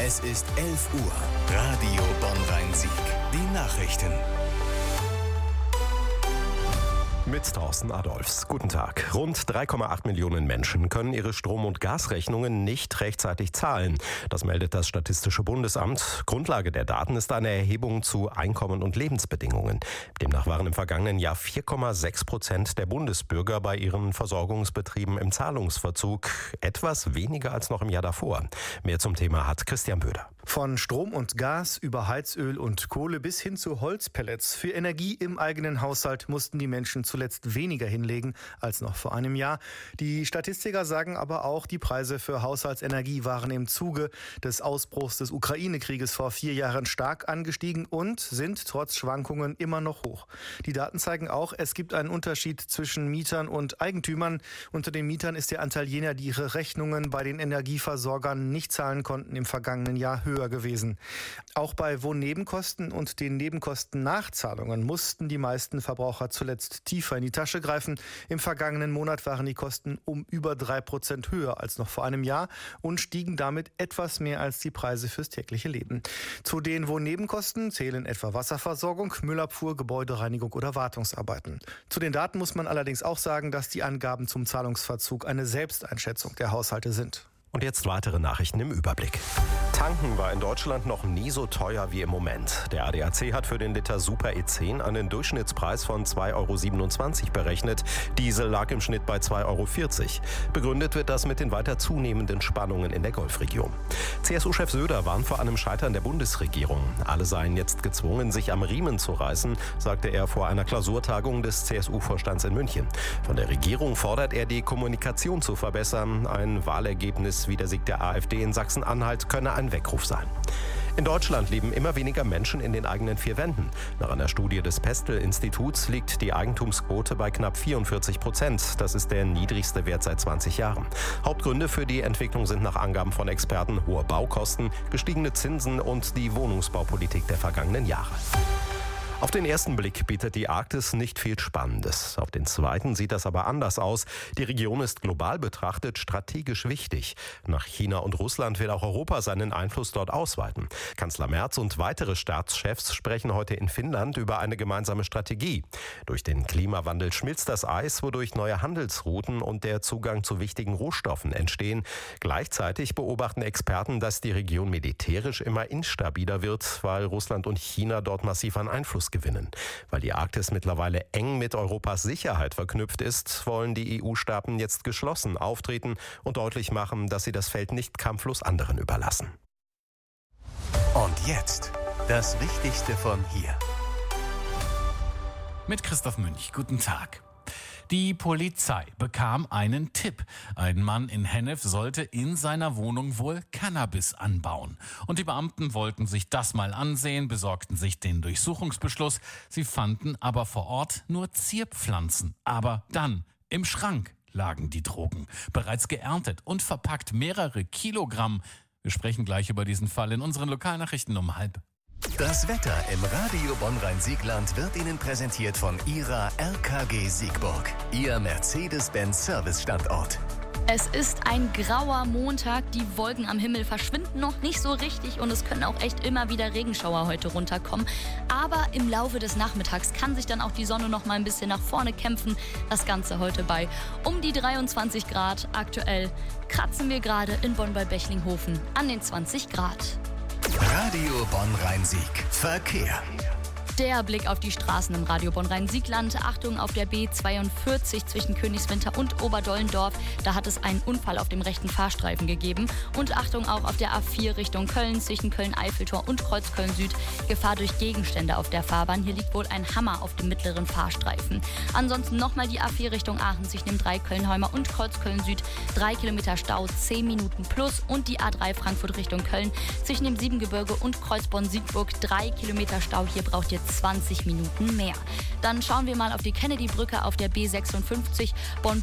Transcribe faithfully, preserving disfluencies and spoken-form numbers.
Es ist elf Uhr. Radio Bonn-Rhein-Sieg. Die Nachrichten. Mit Thorsten Adolfs. Guten Tag. Rund drei Komma acht Millionen Menschen können ihre Strom- und Gasrechnungen nicht rechtzeitig zahlen. Das meldet das Statistische Bundesamt. Grundlage der Daten ist eine Erhebung zu Einkommen und Lebensbedingungen. Demnach waren im vergangenen Jahr vier Komma sechs Prozent der Bundesbürger bei ihren Versorgungsbetrieben im Zahlungsverzug. Etwas weniger als noch im Jahr davor. Mehr zum Thema hat Christian Böder. Von Strom und Gas über Heizöl und Kohle bis hin zu Holzpellets. Für Energie im eigenen Haushalt mussten die Menschen zuletzt weniger hinlegen als noch vor einem Jahr. Die Statistiker sagen aber auch, die Preise für Haushaltsenergie waren im Zuge des Ausbruchs des Ukraine-Krieges vor vier Jahren stark angestiegen und sind trotz Schwankungen immer noch hoch. Die Daten zeigen auch, es gibt einen Unterschied zwischen Mietern und Eigentümern. Unter den Mietern ist der Anteil jener, die ihre Rechnungen bei den Energieversorgern nicht zahlen konnten, im vergangenen Jahr höher gewesen. Auch bei Wohnnebenkosten und den Nebenkostennachzahlungen mussten die meisten Verbraucher zuletzt tiefer in die Tasche greifen. Im vergangenen Monat waren die Kosten um über drei Prozent höher als noch vor einem Jahr und stiegen damit etwas mehr als die Preise fürs tägliche Leben. Zu den Wohnnebenkosten zählen etwa Wasserversorgung, Müllabfuhr, Gebäudereinigung oder Wartungsarbeiten. Zu den Daten muss man allerdings auch sagen, dass die Angaben zum Zahlungsverzug eine Selbsteinschätzung der Haushalte sind. Und jetzt weitere Nachrichten im Überblick. Tanken war in Deutschland noch nie so teuer wie im Moment. Der A D A C hat für den Liter Super E zehn einen Durchschnittspreis von zwei Euro siebenundzwanzig berechnet. Diesel lag im Schnitt bei zwei Euro vierzig. Begründet wird das mit den weiter zunehmenden Spannungen in der Golfregion. C S U-Chef Söder warnt vor einem Scheitern der Bundesregierung. Alle seien jetzt gezwungen, sich am Riemen zu reißen, sagte er vor einer Klausurtagung des C S U-Vorstands in München. Von der Regierung fordert er, die Kommunikation zu verbessern. Ein Wahlergebnis wie der Sieg der AfD in Sachsen-Anhalt könne ein Weckruf sein. In Deutschland leben immer weniger Menschen in den eigenen vier Wänden. Nach einer Studie des Pestel-Instituts liegt die Eigentumsquote bei knapp vierundvierzig Prozent. Das ist der niedrigste Wert seit zwanzig Jahren. Hauptgründe für die Entwicklung sind nach Angaben von Experten hohe Baukosten, gestiegene Zinsen und die Wohnungsbaupolitik der vergangenen Jahre. Auf den ersten Blick bietet die Arktis nicht viel Spannendes. Auf den zweiten sieht das aber anders aus. Die Region ist global betrachtet strategisch wichtig. Nach China und Russland will auch Europa seinen Einfluss dort ausweiten. Kanzler Merz und weitere Staatschefs sprechen heute in Finnland über eine gemeinsame Strategie. Durch den Klimawandel schmilzt das Eis, wodurch neue Handelsrouten und der Zugang zu wichtigen Rohstoffen entstehen. Gleichzeitig beobachten Experten, dass die Region militärisch immer instabiler wird, weil Russland und China dort massiv an Einfluss gewinnen. Weil die Arktis mittlerweile eng mit Europas Sicherheit verknüpft ist, wollen die E U-Staaten jetzt geschlossen auftreten und deutlich machen, dass sie das Feld nicht kampflos anderen überlassen. Und jetzt das Wichtigste von hier. Mit Christoph Münch. Guten Tag. Die Polizei bekam einen Tipp. Ein Mann in Hennef sollte in seiner Wohnung wohl Cannabis anbauen. Und die Beamten wollten sich das mal ansehen, besorgten sich den Durchsuchungsbeschluss. Sie fanden aber vor Ort nur Zierpflanzen. Aber dann, im Schrank, lagen die Drogen. Bereits geerntet und verpackt mehrere Kilogramm. Wir sprechen gleich über diesen Fall in unseren Lokalnachrichten um halb. Das Wetter im Radio Bonn-Rhein-Siegland wird Ihnen präsentiert von Ihrer R K G Siegburg, Ihr Mercedes-Benz-Service-Standort. Es ist ein grauer Montag, die Wolken am Himmel verschwinden noch nicht so richtig und es können auch echt immer wieder Regenschauer heute runterkommen. Aber im Laufe des Nachmittags kann sich dann auch die Sonne noch mal ein bisschen nach vorne kämpfen. Das Ganze heute bei um die dreiundzwanzig Grad. Aktuell kratzen wir gerade in Bonn bei Bechlinghofen an den zwanzig Grad. Radio Bonn-Rhein-Sieg. Verkehr. Der Blick auf die Straßen im Radio Bonn-Rhein-Siegland. Achtung auf der B zweiundvierzig zwischen Königswinter und Oberdollendorf. Da hat es einen Unfall auf dem rechten Fahrstreifen gegeben. Und Achtung auch auf der A vier Richtung Köln zwischen Köln-Eiffeltor und Kreuzköln-Süd. Gefahr durch Gegenstände auf der Fahrbahn. Hier liegt wohl ein Hammer auf dem mittleren Fahrstreifen. Ansonsten nochmal die A vier Richtung Aachen zwischen dem drei Köln-Heumer und Kreuzköln-Süd. Drei Kilometer Stau, zehn Minuten plus. Und die A drei Frankfurt Richtung Köln zwischen dem Siebengebirge und Kreuzborn-Siegburg. Drei Kilometer Stau. Hier braucht ihr zwanzig Minuten mehr. Dann schauen wir mal auf die Kennedy-Brücke auf der B sechsundfünfzig Bonn